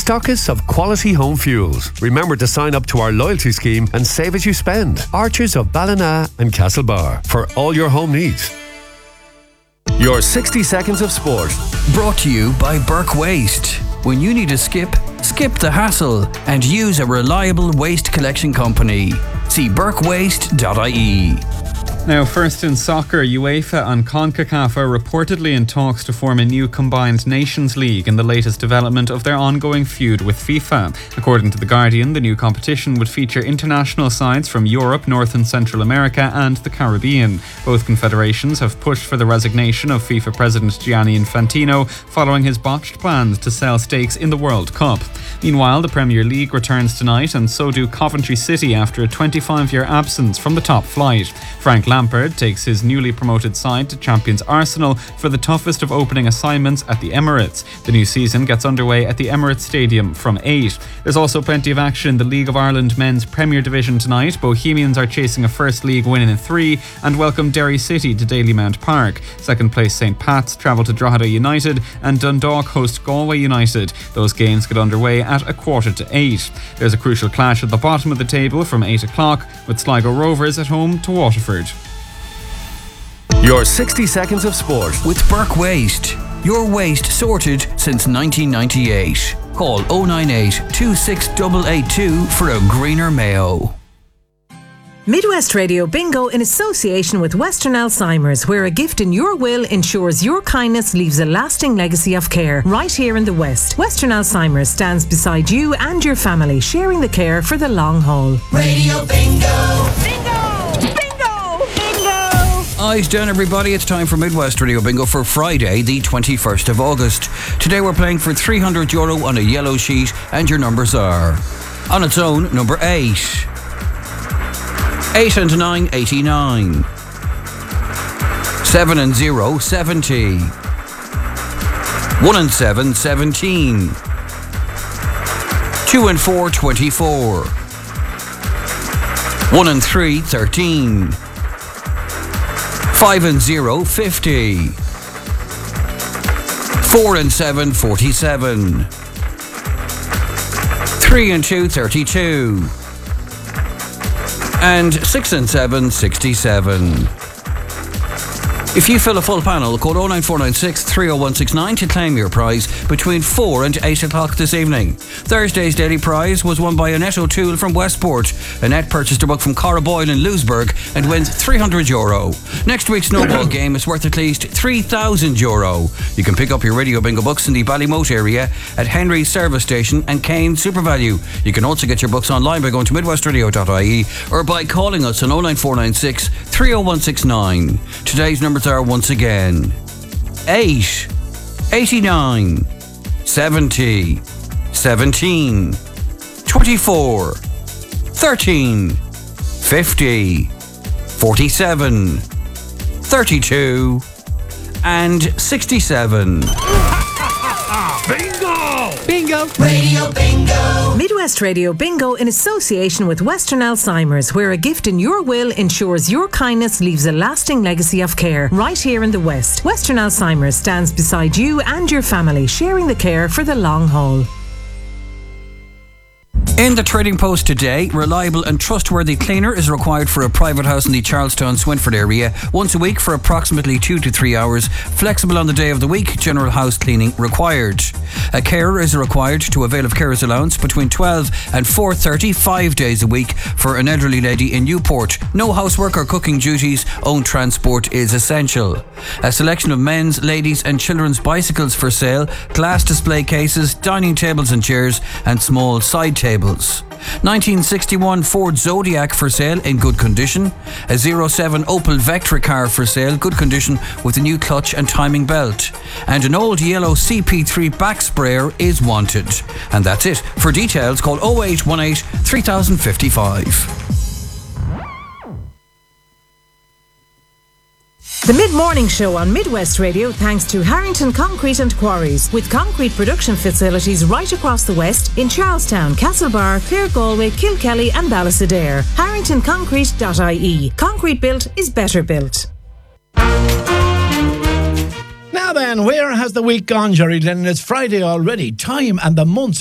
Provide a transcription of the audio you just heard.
stockists of quality home fuels. Remember to sign up to our loyalty scheme and save as you spend. Archers of Ballina and Castlebar for all your home needs. Your 60 seconds of sport. Brought to you by Burke Waste. When you need a skip the hassle and use a reliable waste collection company. See burkewaste.ie. Now, first in soccer, UEFA and CONCACAF are reportedly in talks to form a new combined Nations League in the latest development of their ongoing feud with FIFA. According to The Guardian, the new competition would feature international sides from Europe, North and Central America and the Caribbean. Both confederations have pushed for the resignation of FIFA President Gianni Infantino following his botched plans to sell stakes in the World Cup. Meanwhile, the Premier League returns tonight, and so do Coventry City after a 25-year absence from the top flight. Frank Lampard takes his newly promoted side to champions Arsenal for the toughest of opening assignments at the Emirates. The new season gets underway at the Emirates Stadium from 8. There's also plenty of action in the League of Ireland Men's Premier Division tonight. Bohemians are chasing a first league win in 3 and welcome Derry City to Dalymount Park. Second place St Pat's travel to Drogheda United and Dundalk host Galway United. Those games get underway at 7:45. There's a crucial clash at the bottom of the table from 8 o'clock with Sligo Rovers at home to Waterford. Your 60 seconds of sport. With Burke Waste. Your waste sorted since 1998. Call 098 26882 for a greener Mayo. Midwest Radio Bingo in association with Western Alzheimer's, where a gift in your will ensures your kindness leaves a lasting legacy of care. Right here in the West, Western Alzheimer's stands beside you and your family, sharing the care for the long haul. Radio Bingo! Bingo! Bingo! Bingo! Eyes down, everybody. It's time for Midwest Radio Bingo for Friday, the 21st of August. Today we're playing for €300 on a yellow sheet, and your numbers are: on its own, number 8. 8 and 9, 89. 7 and 0, 70. 1 and 7, 17. 2 and 4, 24. 1 and 3, 13. 5 and 0, 50. 4 and 7, 47. 3 and 2, 32. And 6 and 7, 67. If you fill a full panel, call 09496 30169 to claim your prize between 4 and 8 o'clock this evening. Thursday's daily prize was won by Annette O'Toole from Westport. Annette purchased a book from Cara Boyle in Lewisburg and wins €300. Next week's snowball game is worth at least €3,000. You can pick up your Radio Bingo books in the Ballymote area at Henry's Service Station and Kane SuperValue. You can also get your books online by going to midwestradio.ie or by calling us on 09496 30169. Today's numbers are once again 8, 89, 70, 17, 24, 13, 50, 47, 32, and 67. Bingo! Bingo! Radio Bingo! Midwest Radio Bingo in association with Western Alzheimer's, where a gift in your will ensures your kindness leaves a lasting legacy of care. Right here in the West, Western Alzheimer's stands beside you and your family, sharing the care for the long haul. In the Trading Post today, reliable and trustworthy cleaner is required for a private house in the Charlestown-Swinford area once a week for approximately 2 to 3 hours. Flexible on the day of the week, general house cleaning required. A carer is required to avail of carer's allowance between 12 and 4:30, 5 days a week for an elderly lady in Newport. No housework or cooking duties. Own transport is essential. A selection of men's, ladies and children's bicycles for sale, glass display cases, dining tables and chairs and small side tables. 1961 Ford Zodiac for sale in good condition. A 07 Opel Vectra car for sale, good condition with a new clutch and timing belt. And an old yellow CP3 back sprayer is wanted. And that's it. For details, call 0818 3055. The Mid-Morning Show on Midwest Radio thanks to Harrington Concrete and Quarries, with concrete production facilities right across the West in Charlestown, Castlebar, Clare Galway, Kilkelly and Ballysadare. HarringtonConcrete.ie. Concrete built is better built. Now then, where has the week gone, Jerry Lennon? It's Friday already. Time and the months